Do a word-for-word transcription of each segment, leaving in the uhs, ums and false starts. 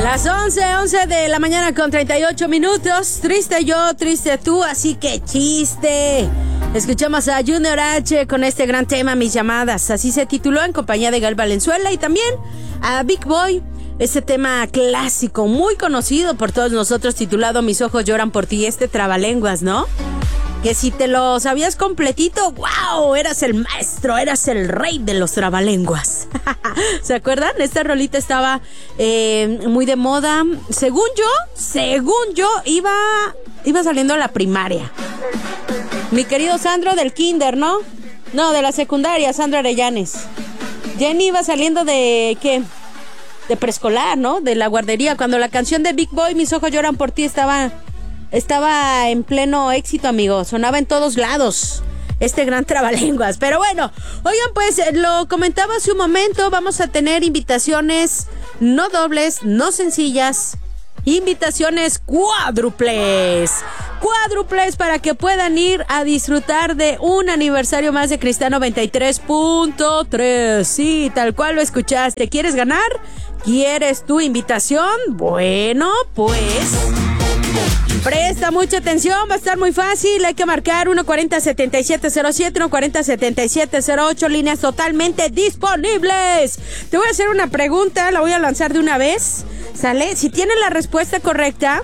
Las once, once de la mañana con treinta y ocho minutos. Triste yo, triste tú, así que chiste. Escuchamos a Junior H con este gran tema, Mis Llamadas. Así se tituló, en compañía de Gael Valenzuela, y también a Big Boy. Este tema clásico, muy conocido por todos nosotros, titulado Mis ojos lloran por ti. Este trabalenguas, ¿no? Que si te lo sabías completito, ¡wow! Eras el maestro, eras el rey de los trabalenguas. ¿Se acuerdan? Esta rolita estaba eh, muy de moda. Según yo, según yo, iba, iba saliendo a la primaria. Mi querido Sandro del kinder, ¿no? No, de la secundaria, Sandro Arellanes. Jenny iba saliendo de, ¿qué? De preescolar, ¿no? De la guardería, cuando la canción de Big Boy, Mis ojos lloran por ti, estaba... Estaba en pleno éxito, amigo. Sonaba en todos lados este gran trabalenguas. Pero bueno, oigan, pues lo comentaba hace un momento. Vamos a tener invitaciones no dobles, no sencillas. Invitaciones cuádruples. Cuádruples para que puedan ir a disfrutar de un aniversario más de Cristal noventa y tres punto tres. Sí, tal cual lo escuchaste. ¿Quieres ganar? ¿Quieres tu invitación? Bueno, pues... presta mucha atención, va a estar muy fácil. Hay que marcar uno cuarenta, setenta y siete cero siete, uno cuarenta, setenta y siete cero ocho, líneas totalmente disponibles. Te voy a hacer una pregunta, la voy a lanzar de una vez, ¿sale? Si tienes la respuesta correcta,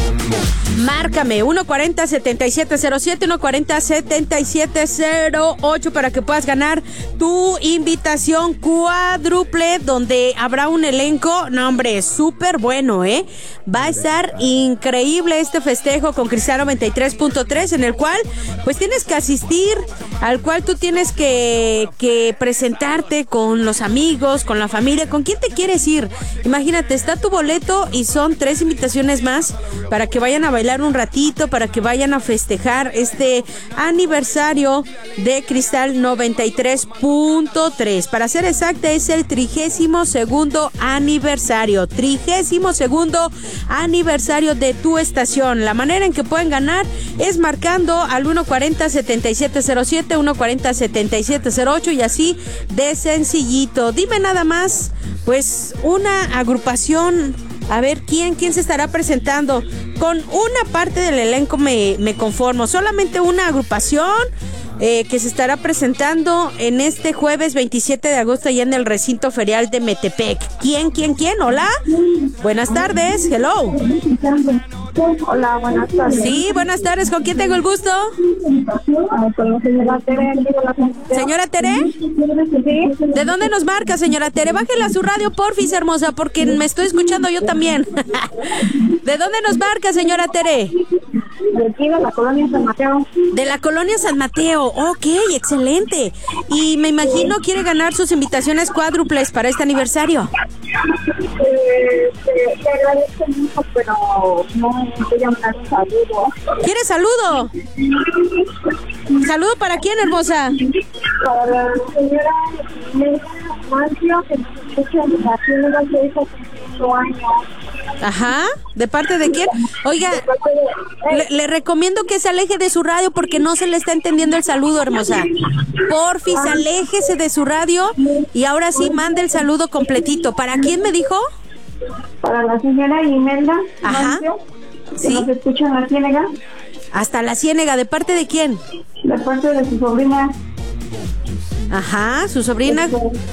márcame uno cuarenta, setenta y siete cero siete, uno cuarenta, setenta y siete cero ocho para que puedas ganar tu invitación cuádruple, donde habrá un elenco, no hombre, súper bueno, ¿eh? Va a estar increíble este festejo con Cristal noventa y tres punto tres, en el cual pues tienes que asistir, al cual tú tienes que, que presentarte con los amigos, con la familia, con quién te quieres ir. Imagínate, está tu boleto y son tres invitaciones más para que vayan a bailar un ratito, para que vayan a festejar este aniversario de Cristal noventa y tres punto tres. Para ser exacta, es el trigésimo segundo aniversario, trigésimo segundo aniversario de tu estación. La manera en que pueden ganar es marcando al uno cuarenta, setenta y siete cero siete, uno cuarenta, setenta y siete cero ocho, y así de sencillito. Dime nada más, pues una agrupación. A ver, ¿quién, quién se estará presentando? Con una parte del elenco me, me conformo. Solamente una agrupación eh, que se estará presentando en este jueves veintisiete de agosto allá en el recinto ferial de Metepec. ¿Quién, quién, quién? Hola. Buenas tardes. Hello. Hola, buenas tardes. Sí, buenas tardes. ¿Con quién tengo el gusto? Con la señora Tere. ¿Señora Tere? Sí. ¿De dónde nos marca, señora Tere? Bájela a su radio, porfis, hermosa, porque me estoy escuchando yo también. ¿De dónde nos marca, señora Tere? De aquí, de la colonia San Mateo. De la colonia San Mateo. Ok, excelente. Y me imagino quiere ganar sus invitaciones cuádruples para este aniversario. Eh, te, te agradezco mucho, pero no voy a mandar un saludo. ¿Quiere saludo? ¿Saludo para quién, hermosa? Para la señora Melga Mancio, que nos escucha en la tienda de hace cinco años. Ajá, ¿de parte de quién? Oiga, le, le recomiendo que se aleje de su radio porque no se le está entendiendo el saludo, hermosa. Porfis, aléjese de su radio y ahora sí mande el saludo completito. ¿Para quién me dijo? Para la señora Imelda Ajá. Mancio, que Sí. nos escucha en la Ciénega. Hasta la Ciénega, ¿de parte de quién? De parte de su sobrina. Ajá, su sobrina.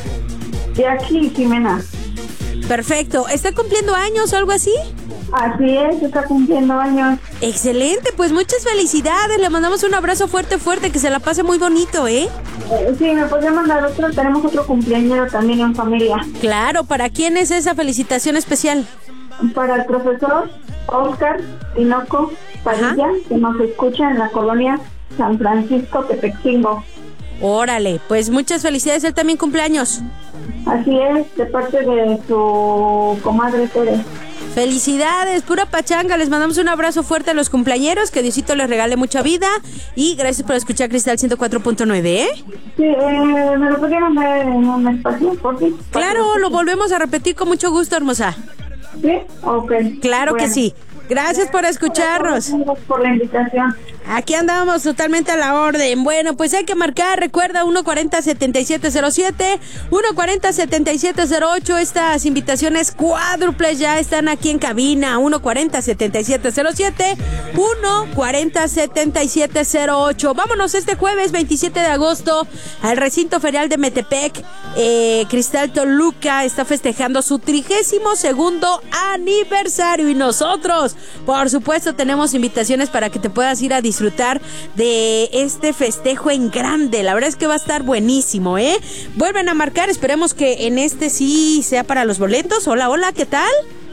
Jackie Jimena. Perfecto. ¿Está cumpliendo años o algo así? Así es, está cumpliendo años. Excelente, pues muchas felicidades. Le mandamos un abrazo fuerte, fuerte, que se la pase muy bonito, ¿eh? Eh, sí, me podría mandar otro, tenemos otro cumpleañero también en familia. Claro, ¿para quién es esa felicitación especial? Para el profesor Oscar Tinoco Padilla, Ajá. que nos escucha en la colonia San Francisco Tepexingo. Órale, pues muchas felicidades, él también cumpleaños. Así es, de parte de su comadre Tere. Felicidades, pura pachanga, les mandamos un abrazo fuerte a los cumpleañeros, que Diosito les regale mucha vida y gracias por escuchar Cristal ciento cuatro punto nueve, ¿eh? Sí, eh, ¿me lo podrían dar en un espacio, por fin? Claro, lo volvemos a repetir con mucho gusto, hermosa. ¿Sí? Ok. Claro Bueno. que sí. Gracias por escucharnos. Gracias por la invitación. Aquí andamos totalmente a la orden. Bueno, pues hay que marcar, recuerda, uno cuarenta, setenta y siete cero siete, uno cuarenta, setenta y siete cero ocho. Estas invitaciones cuádruples ya están aquí en cabina. uno cuarenta, setenta y siete cero siete, uno cuarenta, setenta y siete cero ocho. Vámonos este jueves veintisiete de agosto al recinto ferial de Metepec. Eh, Cristal Toluca está festejando su trigésimo segundo aniversario y nosotros, por supuesto, tenemos invitaciones para que te puedas ir a disfrutar de este festejo en grande. La verdad es que va a estar buenísimo, ¿eh? Vuelven a marcar, esperemos que en este sí sea para los boletos. Hola, hola, ¿qué tal?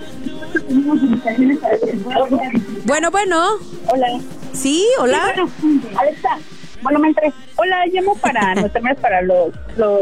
Bueno, bueno. Hola. Sí, hola. Sí, bueno, Alexa, bueno, me entré. Hola, llamo para, no temas para los, los...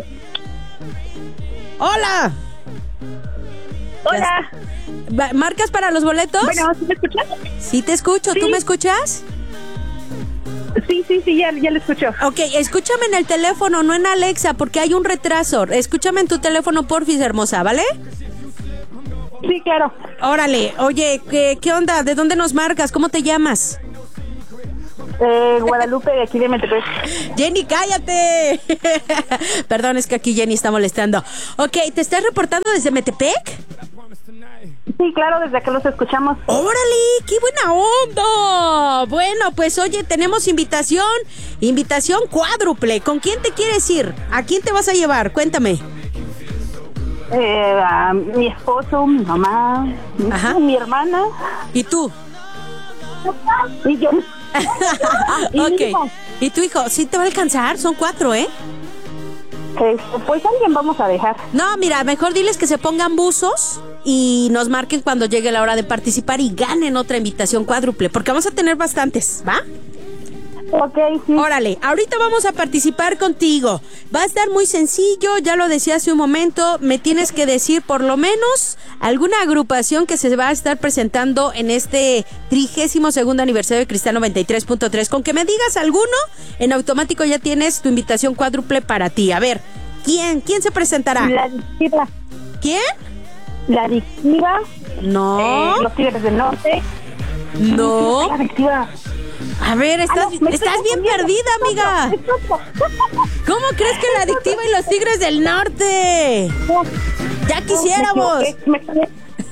Hola. Hola. ¿Marcas para los boletos? Bueno, ¿sí me escuchas? Sí, te escucho. Sí. ¿Tú me escuchas? Sí, sí, sí, ya, ya lo escucho. Ok, escúchame en el teléfono, no en Alexa, porque hay un retraso. Escúchame en tu teléfono, porfis, hermosa, ¿vale? Sí, claro. Órale, oye, ¿qué, qué onda? ¿De dónde nos marcas? ¿Cómo te llamas? Eh, Guadalupe, de aquí de Metepec. Jenny, cállate. Perdón, es que aquí Jenny está molestando. Ok, ¿te estás reportando desde Metepec? Sí, claro, desde acá los escuchamos. ¡Órale! ¡Qué buena onda! Bueno, pues oye, tenemos invitación, invitación cuádruple. ¿Con quién te quieres ir? ¿A quién te vas a llevar? Cuéntame. Eh, a mi esposo, mi mamá, Ajá. mi hermana. ¿Y tú? Y yo. y Ok. mi hijo. ¿Y tu hijo? ¿Sí te va a alcanzar? Son cuatro, ¿eh? Eh, pues alguien vamos a dejar. No, mira, mejor diles que se pongan buzos y nos marquen cuando llegue la hora de participar y ganen otra invitación cuádruple, porque vamos a tener bastantes, ¿va? Ok, sí. Órale, ahorita vamos a participar contigo. Va a estar muy sencillo, ya lo decía hace un momento, me tienes que decir por lo menos alguna agrupación que se va a estar presentando en este trigésimo segundo aniversario de Cristal noventa y tres punto tres. Con que me digas alguno, en automático ya tienes tu invitación cuádruple para ti. A ver, ¿quién? ¿Quién se presentará? La adictiva. ¿Quién? La adictiva. No. Eh, los Tigres del Norte. No. La adictiva. A ver, estás, Ah, no, me estás estoy bien confundiendo. perdida, amiga. ¿Cómo crees que la adictiva y los Tigres del Norte? Ya quisiéramos. Me equivoqué,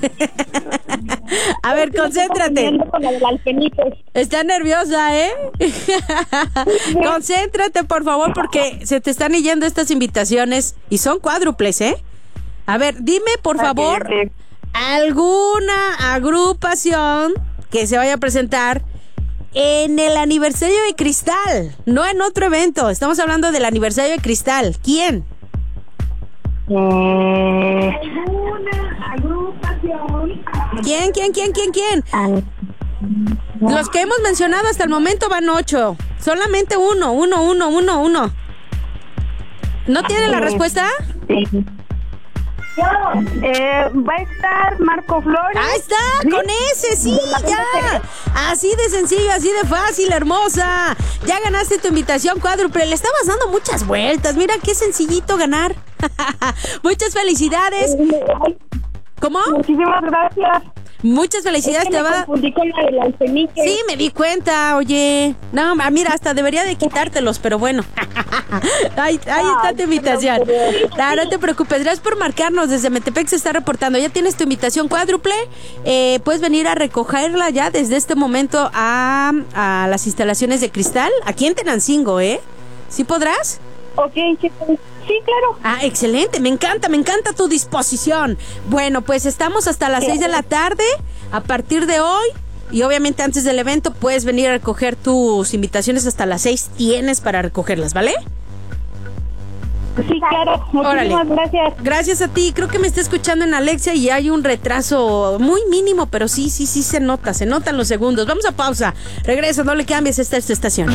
A ver, concéntrate. me con la del Alpenitos. Está nerviosa, ¿eh? Concéntrate, por favor, porque se te están yendo estas invitaciones y son cuádruples, ¿eh? A ver, dime, por Ok, favor, ok. alguna agrupación que se vaya a presentar en el aniversario de Cristal, no en otro evento. Estamos hablando del aniversario de Cristal. ¿Quién? Eh, Una agrupación. ¿Quién, quién, quién, quién, quién? Ah, Los que hemos mencionado hasta el momento van ocho. Solamente uno, uno, uno, uno, uno. ¿No tiene la respuesta? sí. Eh, va a estar Marco Flores. Ahí está, con ese, sí, ya. Así de sencillo, así de fácil, hermosa. Ya ganaste tu invitación cuádruple. Le estabas dando muchas vueltas. Mira qué sencillito ganar. Muchas felicidades. ¿Cómo? Muchísimas gracias. Muchas felicidades, Es que te me va. confundí con la del Alpenique. Sí, me di cuenta, oye. No, mira, hasta debería de quitártelos, pero bueno. ahí, ahí está tu invitación. Ah, no te preocupes, gracias por marcarnos. Desde Metepec se está reportando. Ya tienes tu invitación cuádruple. Eh, puedes venir a recogerla ya desde este momento a, a las instalaciones de Cristal, aquí en Tenancingo, ¿eh? ¿Sí podrás? Ok, sí, sí, claro. Ah, excelente, me encanta, me encanta tu disposición. Bueno, pues estamos hasta las seis de la tarde, a partir de hoy, y obviamente antes del evento puedes venir a recoger tus invitaciones hasta las seis, tienes para recogerlas, ¿vale? Sí, claro. Muchísimas Órale. gracias. Gracias a ti, creo que me está escuchando en Alexia y hay un retraso muy mínimo, pero sí, sí, sí se nota, se notan los segundos. Vamos a pausa, regresa, no le cambies, esta es tu estación.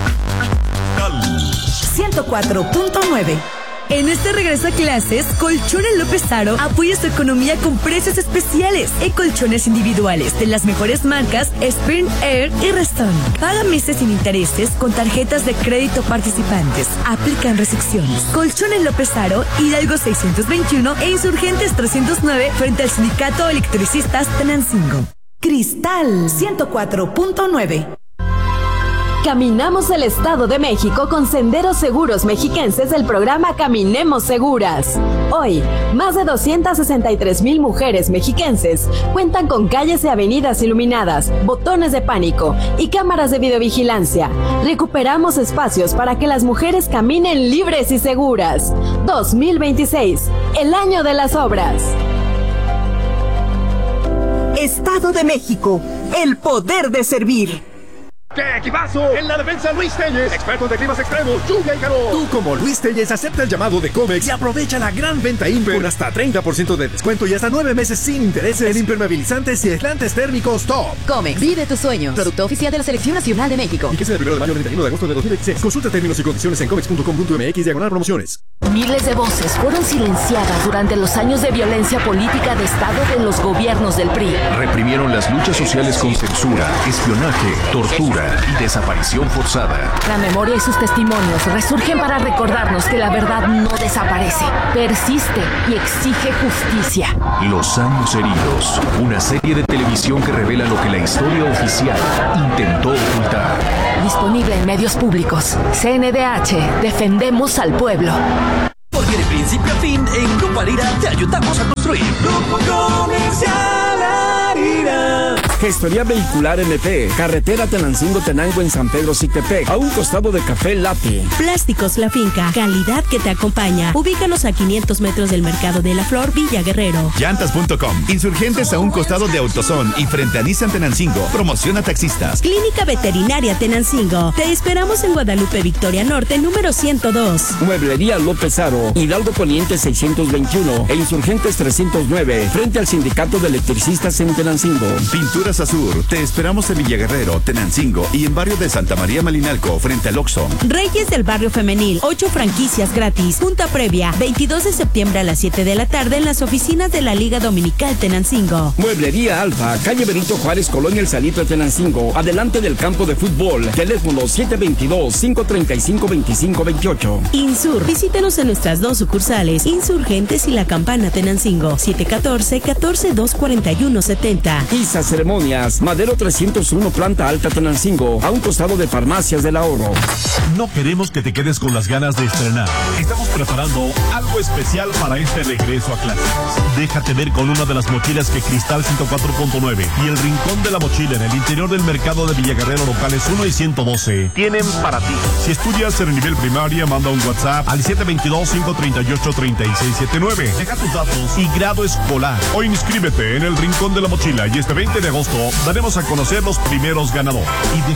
ciento cuatro punto nueve. En este regreso a clases, Colchones López Aro apoya su economía con precios especiales en colchones individuales de las mejores marcas Spring Air y Restone. Paga meses sin intereses con tarjetas de crédito participantes. Aplican restricciones. Colchones López Aro, Hidalgo seiscientos veintiuno e Insurgentes trescientos nueve frente al Sindicato Electricistas Tenancingo. Cristal ciento cuatro punto nueve. Caminamos el Estado de México con senderos seguros mexiquenses del programa Caminemos Seguras. Hoy, más de doscientas sesenta y tres mil mujeres mexiquenses cuentan con calles y avenidas iluminadas, botones de pánico y cámaras de videovigilancia. Recuperamos espacios para que las mujeres caminen libres y seguras. dos mil veintiséis, el año de las obras. Estado de México, el poder de servir. ¡Qué equipazo! En la defensa, Luis Telles, expertos de climas extremos, lluvia y calor. Tú, como Luis Telles, acepta el llamado de Comex y aprovecha la gran venta Imper con hasta treinta por ciento de descuento y hasta nueve meses sin intereses en impermeabilizantes y aislantes térmicos top. Comex, vive tus sueños. Producto oficial de la Selección Nacional de México. Y que sea del primero de mayo al treinta y uno de agosto de dos mil veintiséis. Consulta términos y condiciones en comex punto com punto m x diagonal promociones. Miles de voces fueron silenciadas durante los años de violencia política de Estado de los gobiernos del P R I. Reprimieron las luchas sociales con censura, espionaje, tortura y desaparición forzada. La memoria y sus testimonios resurgen para recordarnos que la verdad no desaparece, persiste y exige justicia. Los años heridos, una serie de televisión que revela lo que la historia oficial intentó ocultar. Disponible en medios públicos. C N D H, defendemos al pueblo. Porque de principio a fin, en Grupo Alira te ayudamos a construir. Grupo Comercial Alira. Gestoría Vehicular M P, carretera Tenancingo-Tenango en San Pedro Sictepec, a un costado de Café Latte. Plásticos La Finca, calidad que te acompaña. Ubícanos a quinientos metros del Mercado de la Flor, Villa Guerrero. Llantas punto com, insurgentes a un costado de AutoZone y frente a Nissan Tenancingo, promociona taxistas. Clínica Veterinaria Tenancingo, te esperamos en Guadalupe Victoria Norte, número ciento dos. Mueblería López Aro, Hidalgo Poniente seiscientos veintiuno e Insurgentes trescientos nueve, frente al Sindicato de Electricistas en Tenancingo. Pinturas Azur, te esperamos en Villa Guerrero, Tenancingo y en barrio de Santa María Malinalco, frente al Oxxo. Reyes del Barrio Femenil, ocho franquicias gratis. Junta previa, veintidós de septiembre a las siete de la tarde en las oficinas de la Liga Dominical Tenancingo. Mueblería Alfa, calle Benito Juárez, Colonia El Salito, Tenancingo, adelante del campo de fútbol. Teléfono siete veintidós, cinco treinta y cinco, veinticinco veintiocho. Insur, visítanos en nuestras dos sucursales, Insurgentes y La Campana Tenancingo, siete catorce, catorce, dos cuarenta y uno setenta. Isa Ceremonias, Madero trescientos uno, planta alta Tenancingo, a un costado de Farmacias del Ahorro. No queremos que te quedes con las ganas de estrenar. Estamos preparando algo especial para este regreso a clases. Déjate ver con una de las mochilas que Cristal ciento cuatro punto nueve y el Rincón de la Mochila en el interior del mercado de Villaguerrero locales uno y ciento doce tienen para ti. Si estudias en el nivel primaria, manda un WhatsApp al siete veintidós, cinco treinta y ocho, treinta y seis setenta y nueve. Deja tus datos y grado escolar. O inscríbete en el Rincón de la Mochila y este veinte de agosto daremos a conocer los primeros ganadores. Y